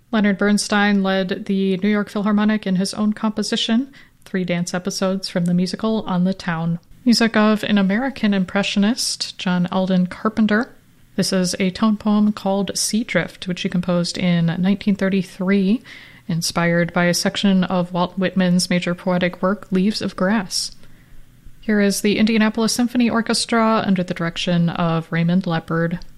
Leonard Bernstein led the New York Philharmonic in his own composition, 3 dance episodes from the musical On the Town. Music of an American impressionist, John Alden Carpenter. This is a tone poem called Sea Drift, which he composed in 1933, inspired by a section of Walt Whitman's major poetic work, Leaves of Grass. Here is the Indianapolis Symphony Orchestra under the direction of Raymond Leppard.